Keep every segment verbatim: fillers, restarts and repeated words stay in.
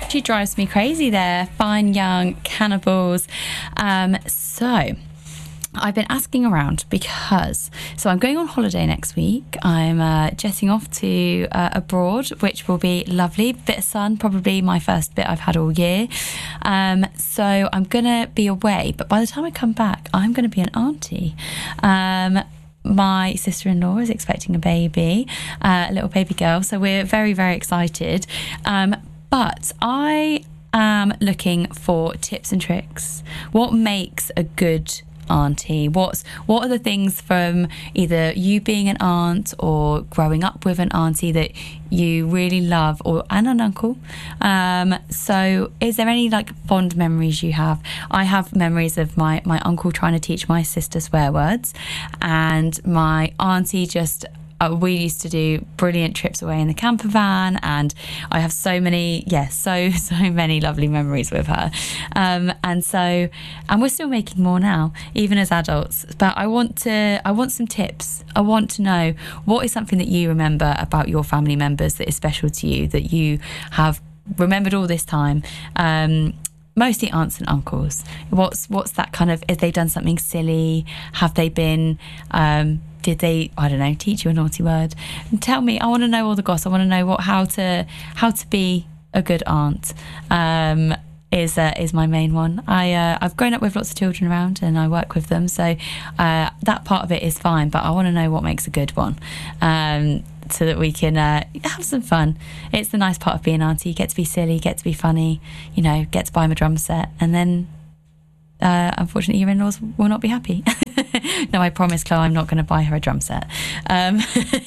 She drives me crazy there. Fine young cannibals. Um, so I've been asking around because, so I'm going on holiday next week. I'm uh, jetting off to uh, abroad, which will be lovely. Bit of sun, probably my first bit I've had all year. Um, so I'm going to be away, but by the time I come back, I'm going to be an auntie. Um, my sister-in-law is expecting a baby, uh, a little baby girl. So we're very, very excited. Um, but I am looking for tips and tricks. What makes a good auntie? What's what are the things from either you being an aunt or growing up with an auntie that you really love, or and an uncle? Um, so is there any like fond memories you have? I have memories of my my uncle trying to teach my sister swear words, and my auntie just Uh, we used to do brilliant trips away in the camper van, and I have so many, yes, so, so many lovely memories with her. Um, and so, and we're still making more now, even as adults. But I want to, I want some tips. I want to know, what is something that you remember about your family members that is special to you, that you have remembered all this time? Um, mostly aunts and uncles. What's, what's that kind of, have they done something silly? Have they been, um, did they, I don't know, teach you a naughty word? Tell me, I want to know all the gossip. I want to know what, how to, how to be a good aunt. Um, is uh, is my main one. I uh, I've grown up with lots of children around, and I work with them, so uh, that part of it is fine. But I want to know what makes a good one, um, so that we can uh, have some fun. It's the nice part of being auntie. You get to be silly, get to be funny. You know, get to buy them a drum set, and then uh, unfortunately, your in-laws will not be happy. No, I promise, Chloe, I'm not going to buy her a drum set. Um,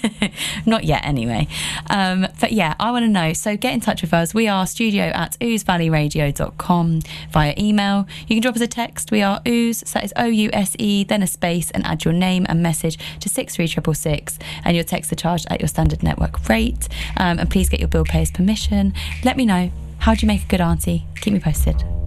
not yet, anyway. Um, but yeah, I want to know. So get in touch with us. We are studio at ooze valley radio dot com via email. You can drop us a text. We are ooze, so that is O U S E, then a space, and add your name and message to six three six six six, and your texts are charged at your standard network rate. Um, and please get your bill payer's permission. Let me know. How do you make a good auntie? Keep me posted.